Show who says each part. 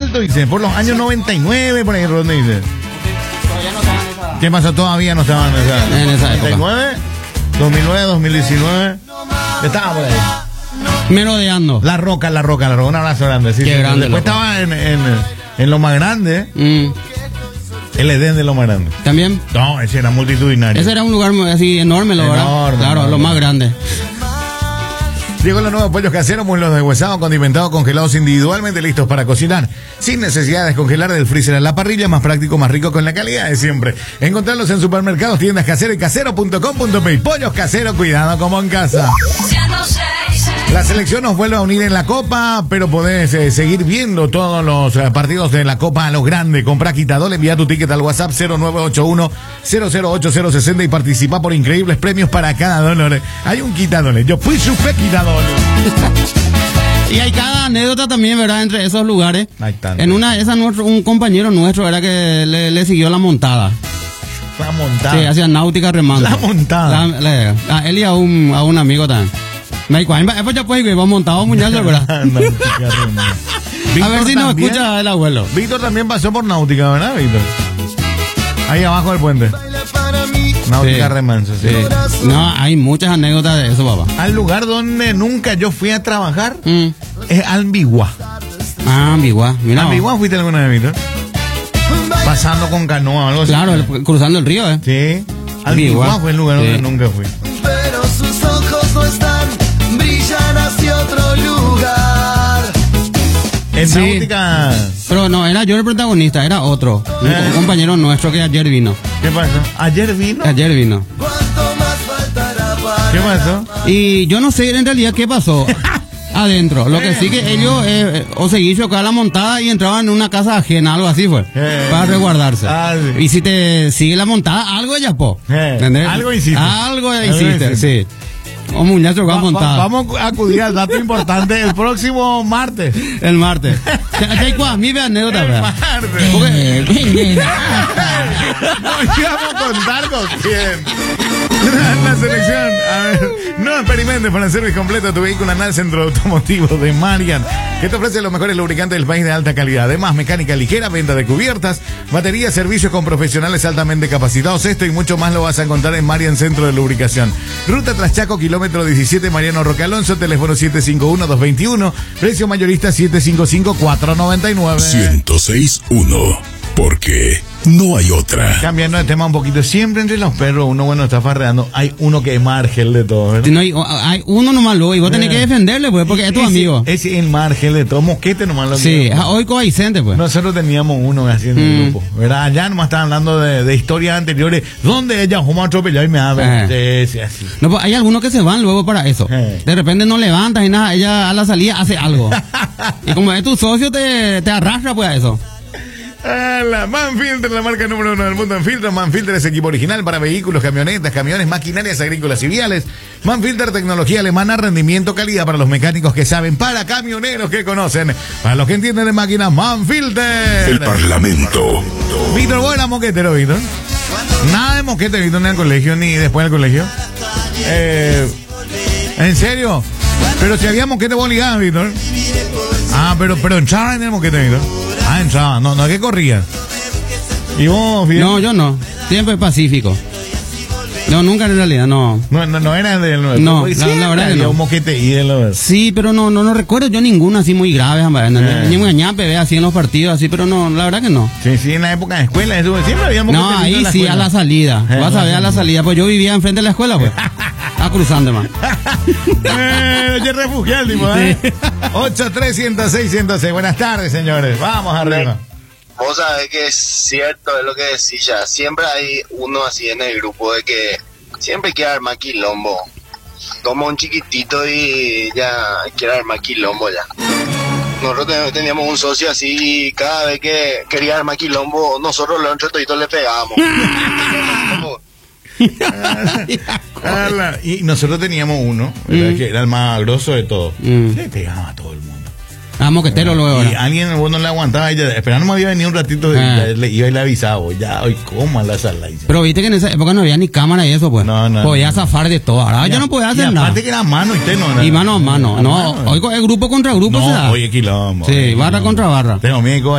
Speaker 1: alto, dice, por los años 99, por ahí, Rodney, dice.
Speaker 2: Todavía no estaban en esa...
Speaker 1: ¿Qué pasó? Todavía no estaban
Speaker 2: En esa época.
Speaker 1: 99, 2009, 2019. Estaba por ahí.
Speaker 2: Merodeando.
Speaker 1: La Roca, un abrazo grande. Sí,
Speaker 2: Qué
Speaker 1: sí.
Speaker 2: grande,
Speaker 1: Después
Speaker 2: loco.
Speaker 1: estaba en lo más grande, el Edén de lo más grande.
Speaker 2: ¿También?
Speaker 1: No, ese era multitudinario.
Speaker 2: Ese era un lugar así enorme, ¿verdad?
Speaker 1: Enorme,
Speaker 2: Claro,
Speaker 1: enorme.
Speaker 2: lo más grande.
Speaker 1: Llegó los nuevos pollos caseros, muslos deshuesados, condimentados, congelados individualmente, listos para cocinar. Sin necesidad de descongelar del freezer a la parrilla, más práctico, más rico, con la calidad de siempre. Encontrarlos en supermercados, tiendas caseras y casero.com.pe. Pollos caseros, cuidado como en casa. La selección nos vuelve a unir en la Copa, pero podés seguir viendo todos los partidos de la Copa a lo grande. Comprá Quitadol, envía tu ticket al WhatsApp 0981-008060 y participa por increíbles premios para cada dólar. Hay un Quitadol, yo fui supe Quitadol.
Speaker 2: Y hay cada anécdota también, ¿verdad? Entre esos lugares.
Speaker 1: Hay tanto.
Speaker 2: En una de esas, un compañero nuestro, ¿verdad? Que le siguió la montada.
Speaker 1: La montada.
Speaker 2: Sí, hacía náutica remando.
Speaker 1: La montada.
Speaker 2: A él y a un amigo también. Me dijo, pues ya pues que vamos montado muñeco, ¿verdad? A ver si nos escucha el abuelo.
Speaker 1: Víctor también pasó por náutica, ¿verdad, Víctor? Ahí abajo del puente. Náutica
Speaker 2: Sí.
Speaker 1: remanso, sí.
Speaker 2: No, hay muchas anécdotas de eso, papá.
Speaker 1: Al lugar donde nunca yo fui a trabajar es Albigua.
Speaker 2: Ah, Ambigua, mira.
Speaker 1: ¿Albigua fuiste alguna vez, Víctor? Pasando con canoa o algo así.
Speaker 2: Claro, cruzando el río, ¿eh?
Speaker 1: Sí. Albigua fue el lugar donde
Speaker 2: Sí.
Speaker 1: nunca fui.
Speaker 3: Pero sus ojos no están, brillan hacia otro lugar.
Speaker 1: En
Speaker 2: Sí.
Speaker 1: náutica.
Speaker 2: Pero no, era yo el protagonista, era otro. Un compañero nuestro que ayer vino.
Speaker 1: ¿Qué pasó? ¿Ayer vino?
Speaker 2: Ayer vino.
Speaker 3: ¿Cuánto más faltará para
Speaker 1: ¿Qué pasó?
Speaker 2: Y yo no sé en realidad qué pasó adentro. Lo que sí que ellos o se hizo acá la montada y entraban en una casa ajena, algo así fue. Para resguardarse.
Speaker 1: Ah, sí.
Speaker 2: Y si te sigue la montada, algo ya po. ¿Entendés?
Speaker 1: Algo hiciste.
Speaker 2: Algo
Speaker 1: Algo
Speaker 2: hiciste,
Speaker 1: hiciste.
Speaker 2: sí. Un muchacho que va montada.
Speaker 1: Vamos a acudir al dato importante el próximo martes.
Speaker 2: El martes. Mi anécdota,
Speaker 1: El
Speaker 2: ¿verdad?
Speaker 1: martes.
Speaker 2: Porque-
Speaker 1: No íbamos a contar con quién. La selección. A ver, no experimentes para el servicio completo de tu vehículo en el centro automotivo de Marian, que te ofrece los mejores lubricantes del país de alta calidad. Además, mecánica ligera, venta de cubiertas, baterías, servicios con profesionales altamente capacitados. Esto y mucho más lo vas a encontrar en Marian Centro de Lubricación. Ruta tras Chaco, kilómetro 17, Mariano Roque Alonso, teléfono 751-221, precio mayorista 755-499.
Speaker 4: 106.1. Porque no hay otra.
Speaker 1: Cambiando de tema un poquito, siempre entre los perros, uno bueno está farreando, hay uno que es margen de todo, ¿verdad?
Speaker 2: Si no hay uno nomás luego y vos tenés que defenderle, pues, porque es tu amigo.
Speaker 1: Ese es el margen de todo, mosquete nomás lo
Speaker 2: Sí,
Speaker 1: que-
Speaker 2: hoy con Vicente, pues.
Speaker 1: Nosotros teníamos uno así en el grupo, ¿verdad? Allá nomás estaban hablando de historias anteriores, donde ella fue a atropellar y me habla de ese así.
Speaker 2: No, pues hay algunos que se van luego para eso. De repente no levantas y nada, ella a la salida hace algo. Y como es tu socio, te arrastra pues a eso.
Speaker 1: La Manfilter, la marca número 1 del mundo en filtros. Manfilter es equipo original para vehículos, camionetas, camiones, maquinarias agrícolas y viales. Manfilter, tecnología alemana, rendimiento, calidad para los mecánicos que saben, para camioneros que conocen, para los que entienden de máquinas, Manfilter.
Speaker 4: El Parlamento.
Speaker 1: Víctor, vos eras moquetero, Víctor. Nada de moquete, Víctor, ni en el colegio, ni después del colegio. ¿En serio? Pero si había moquete, vos ligabas, Víctor. Ah, pero entraba en el moquete, Víctor. Ah, entraba, no es que corría. ¿Y vos, Fidel?
Speaker 2: No, yo no. Siempre pacífico. No, nunca en realidad, no.
Speaker 1: No era del nuevo.
Speaker 2: No,
Speaker 1: Pues
Speaker 2: la
Speaker 1: siempre
Speaker 2: verdad que
Speaker 1: había
Speaker 2: no.
Speaker 1: un moquete y de lo
Speaker 2: Sí, pero no recuerdo yo ninguno así muy grave, ni muy ñape, ve así en los partidos, así, pero no, la verdad que no.
Speaker 1: Sí, en la época de escuela, eso, siempre había moquete.
Speaker 2: No, ahí sí, a la salida. Vas a ver a la salida, pues yo vivía enfrente de la escuela, pues. Cruzando, más.
Speaker 1: Oye, refugiado, tipo, ¿eh? 8-3-106-106. Buenas tardes, señores. Vamos arriba.
Speaker 5: Vos sabés que es cierto, es lo que decís ya. Siempre hay uno así en el grupo de que siempre quiere armar quilombo. Como un chiquitito y ya quiere armar quilombo ya. Nosotros teníamos un socio así y cada vez que quería armar quilombo, nosotros los entre toditos le pegábamos.
Speaker 1: Y nosotros teníamos uno, ¿verdad? Que era el más grosso de todos. Le pegaba a todo el mundo.
Speaker 2: Moquetero luego.
Speaker 1: Y alguien vos no le aguantaba, ella esperando me había venido un ratito, le iba y le avisaba, ya hoy coma la sala.
Speaker 2: Pero viste que en esa época no había ni cámara y eso, pues. Podía zafar de todo. Ahora ya no podía hacer nada.
Speaker 1: Aparte que era mano y no.
Speaker 2: Y mano a mano. No, hoy es grupo contra grupo.
Speaker 1: No, oye, quilombo.
Speaker 2: Sí, barra contra barra.
Speaker 1: Tengo miedo.